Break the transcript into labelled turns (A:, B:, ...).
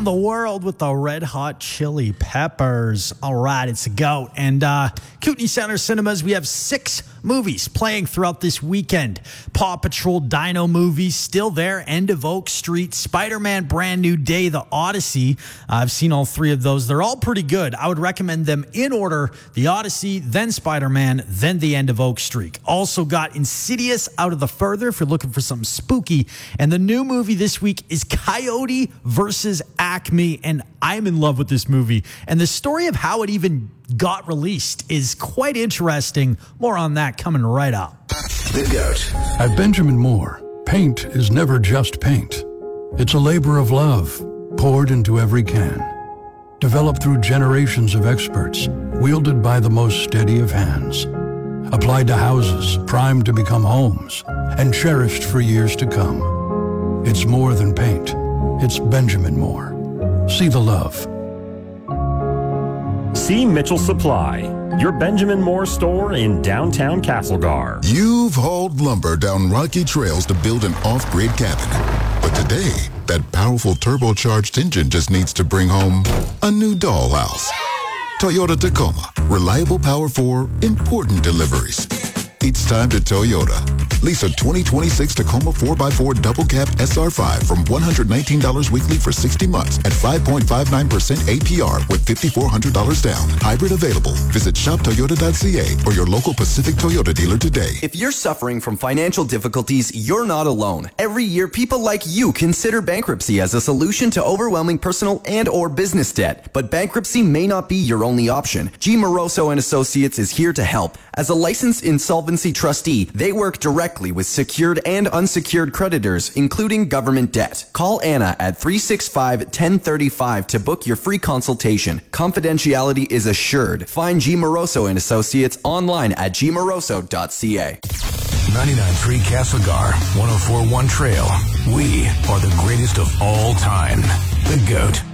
A: around the world with the Red Hot Chili Peppers. All right, it's a GOAT. And Kootenai Center Cinemas, we have 6 movies playing throughout this weekend. Paw Patrol Dino movies still there. End of Oak Street, Spider-Man Brand New Day, The Odyssey. I've seen all 3 of those. They're all pretty good. I would recommend them in order. The Odyssey, then Spider-Man, then The End of Oak Street. Also got Insidious Out of the Further if you're looking for something spooky. And the new movie this week is Coyote versus Acme. And I'm in love with this movie. And the story of how it even got released is quite interesting. More on that coming right up.
B: The GOAT.
C: At Benjamin Moore, paint is never just paint. It's a labor of love poured into every can. Developed through generations of experts, wielded by the most steady of hands. Applied to houses primed to become homes and cherished for years to come. It's more than paint. It's Benjamin Moore. See the love.
D: See Mitchell Supply, your Benjamin Moore store in downtown Castlegar.
B: You've hauled lumber down rocky trails to build an off-grid cabin. But today, that powerful turbocharged engine just needs to bring home a new dollhouse. Toyota Tacoma. Reliable power for important deliveries. It's time to Toyota. Lease a 2026 Tacoma 4x4 double cab SR5 from $119 weekly for 60 months at 5.59% APR with $5,400 down. Hybrid available. Visit shoptoyota.ca or your local Pacific Toyota dealer today.
E: If you're suffering from financial difficulties, you're not alone. Every year, people like you consider bankruptcy as a solution to overwhelming personal and or business debt. But bankruptcy may not be your only option. G. Moroso and Associates is here to help. As a licensed insolvency trustee, they work directly with secured and unsecured creditors, including government debt. Call Anna at 365-1035 to book your free consultation. Confidentiality is assured. Find G. Moroso and Associates online at gmoroso.ca.
F: 99.3 Castlegar, 104.1 Trail. We are the greatest of all time. The GOAT.